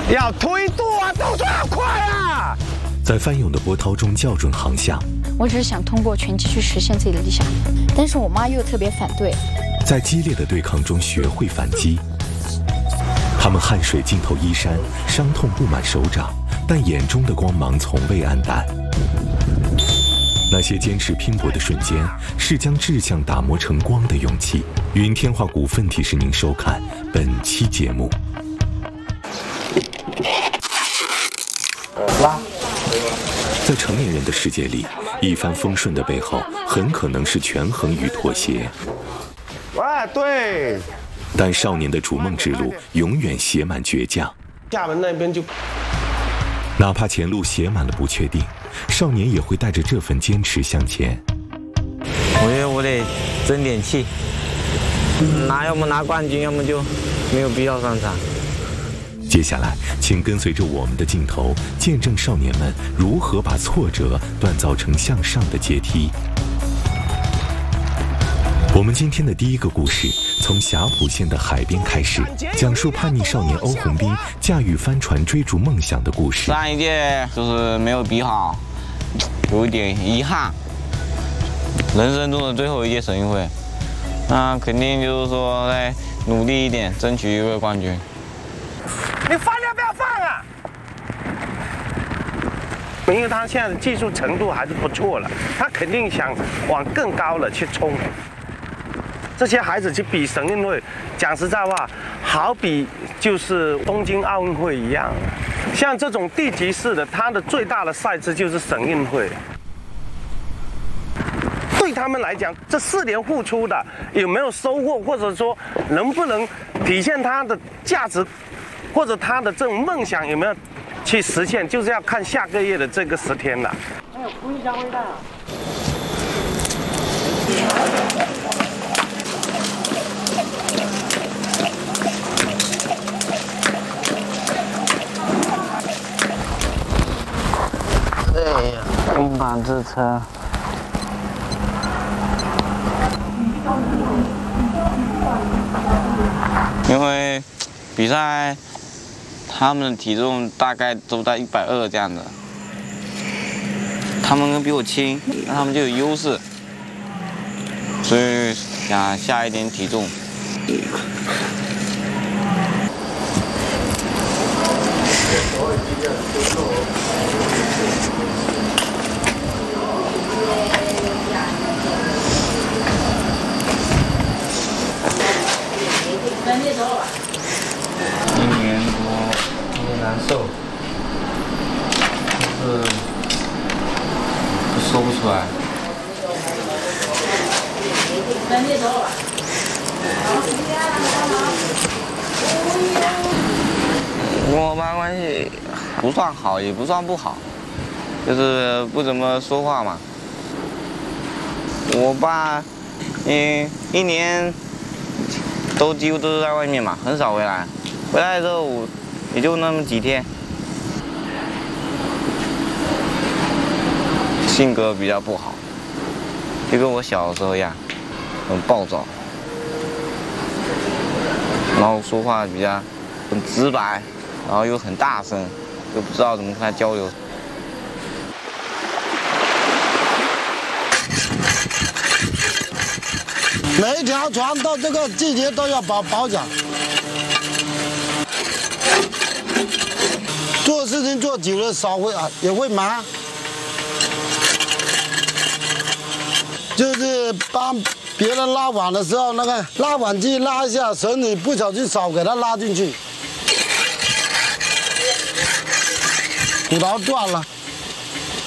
要推度啊，动作要快啊！ 在翻涌的波涛中校准航向。 我只是想通过拳击去实现自己的理想，但是我妈又特别反对。 在激烈的对抗中学会反击。他们汗水浸透衣衫，伤痛布满手掌，但眼中的光芒从未黯淡。那些坚持拼搏的瞬间，是将志向打磨成光的勇气。云天化股份提示您收看本期节目。在成年人的世界里，一帆风顺的背后，很可能是权衡与妥协。 哇，对。 但少年的逐梦之路永远写满倔强。 厦门那边就， 哪怕前路写满了不确定，少年也会带着这份坚持向前。 我觉得我得争点气，要么拿冠军，要么就没有必要上场。 接下来，请跟随着我们的镜头，见证少年们如何把挫折锻造成向上的阶梯。我们今天的第一个故事，从霞浦县的海边开始，讲述叛逆少年欧宏斌驾驭帆船追逐梦想的故事。 上一届就是没有比好，有一点遗憾。人生中的最后一届省运会，那肯定就是说再努力一点，争取一个冠军。 你放要不要放啊？因为他现在的技术程度还是不错了，他肯定想往更高了去冲。这些孩子去比省运会，讲实在话，好比就是东京奥运会一样。像这种地级市的，它的最大的赛制就是省运会。对他们来讲，这4年付出的有没有收获，或者说能不能体现他的价值，或者他的这种梦想有没有去实现，就是要看下个月的这个10天了。还有福利加微蛋啊！ 哎呀，平板支撑。因为比赛，他们的体重大概都在120这样的，他们比我轻，那他们就有优势，所以想下一点体重。1年多，有点难受，就是说不出来。跟我爸关系不算好，也不算不好，就是不怎么说话嘛。我爸，一年几乎都是在外面嘛，很少回来。回来的时候也就那么几天。性格比较不好，就跟我小的时候一样，很暴躁，然后说话比较很直白，然后又很大声，又不知道怎么跟他交流。 每一条船到这个季节都要保养，做事情做久了手也会麻，就是帮别人拉网的时候，那个拉网机拉一下绳子，不小心手给它拉进去，骨头断了。